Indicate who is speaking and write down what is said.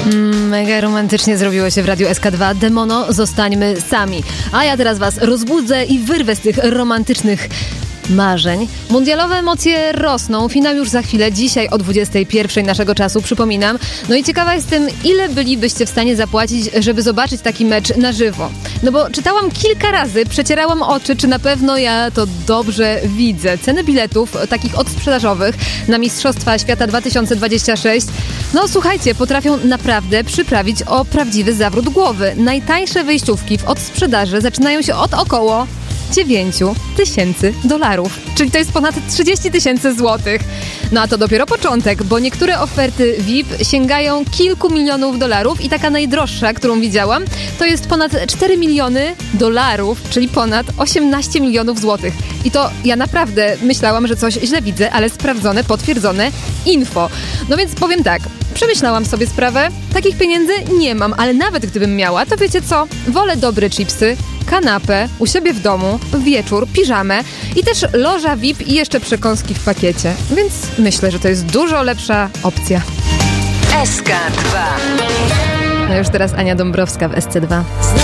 Speaker 1: Mega romantycznie zrobiło się w Radiu SK2. Demono, zostańmy sami. A ja teraz was rozbudzę i wyrwę z tych romantycznych marzeń. Mundialowe emocje rosną. Finał już za chwilę, dzisiaj o 21 naszego czasu, przypominam. No i ciekawa jestem, ile bylibyście w stanie zapłacić, żeby zobaczyć taki mecz na żywo. No bo czytałam kilka razy, przecierałam oczy, czy na pewno ja to dobrze widzę. Ceny biletów, takich odsprzedażowych, na Mistrzostwa Świata 2026, no słuchajcie, potrafią naprawdę przyprawić o prawdziwy zawrót głowy. Najtańsze wejściówki w odsprzedaży zaczynają się od około $9,000, czyli to jest ponad 30 000 złotych. No a to dopiero początek, bo niektóre oferty VIP sięgają kilku milionów dolarów i taka najdroższa, którą widziałam, to jest ponad $4 miliony, czyli ponad 18 milionów złotych. I to ja naprawdę myślałam, że coś źle widzę, ale sprawdzone, potwierdzone info. No więc powiem tak, przemyślałam sobie sprawę, takich pieniędzy nie mam, ale nawet gdybym miała, to wiecie co, wolę dobre chipsy, kanapę, u siebie w domu, wieczór, piżamę i też loża VIP i jeszcze przekąski w pakiecie. Więc myślę, że to jest dużo lepsza opcja.
Speaker 2: SK2.
Speaker 1: No już teraz Ania Dąbrowska w SC2.